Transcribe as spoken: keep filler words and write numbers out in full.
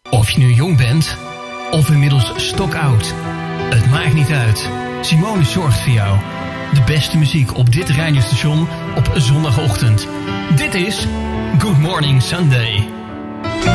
Of je nu jong bent of inmiddels stokoud. Het maakt niet uit. Simone zorgt voor jou. De beste muziek op dit radiostation op zondagochtend. Dit is Good Morning Sunday.